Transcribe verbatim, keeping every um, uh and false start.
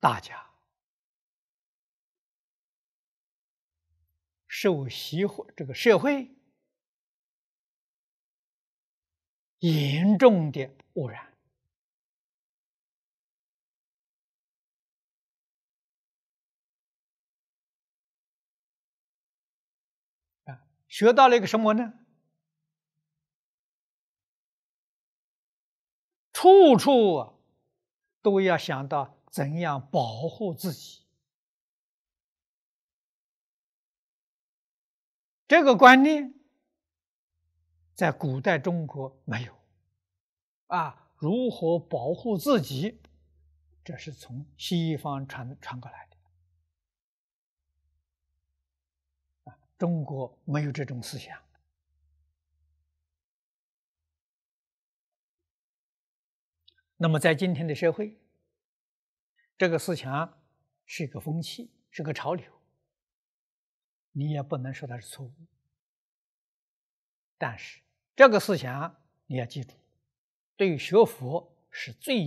大家受习会这个社会严重的污染啊，学到了一个什么呢？处处啊都要想到怎样保护自己。这个观念在古代中国没有啊，如何保护自己，这是从西方传传过来的啊，中国没有这种思想。那么在今天的社会，这个思想是一个风气，是个潮流，你也不能说它是错误。但是这个思想你要记住，对学佛是最